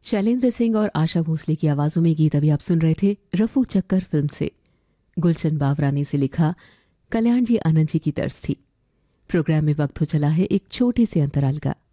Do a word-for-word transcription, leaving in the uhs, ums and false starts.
शैलेंद्र सिंह और आशा भोसले की आवाजों में गीत अभी आप सुन रहे थे रफू चक्कर फिल्म से। गुलशन बावरा ने इसे लिखा, कल्याण जी आनंद जी की तर्ज थी। प्रोग्राम में वक्त हो चला है एक छोटे से अंतराल का।